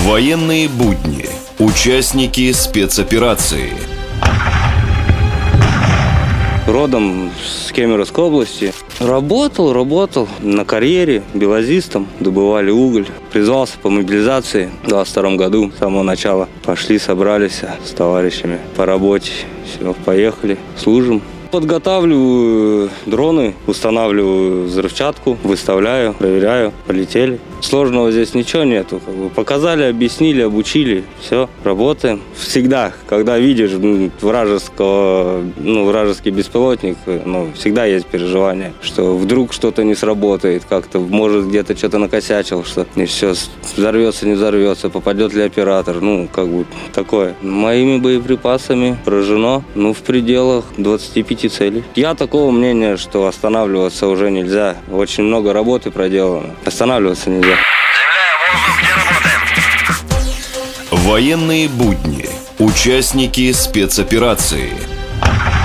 Военные будни. Участники спецоперации. Родом с Кемеровской области. Работал на карьере белазистом, добывали уголь. Призвался по мобилизации в 22 году, с самого начала. Пошли, собрались с товарищами по работе. Все, поехали, служим. Подготавливаю дроны, устанавливаю взрывчатку, выставляю, проверяю, полетели. Сложного здесь ничего нету. Показали, объяснили, обучили. Все, работаем. Всегда, когда видишь вражеский беспилотник, всегда есть переживание, что вдруг что-то не сработает, как-то может где-то что-то накосячил, что и все, взорвется, не взорвется, попадет ли оператор, такое. Моими боеприпасами поражено, в пределах 25 целей. Я такого мнения, что останавливаться уже нельзя. Очень много работы проделано. Останавливаться нельзя. Военные будни. Участники спецоперации.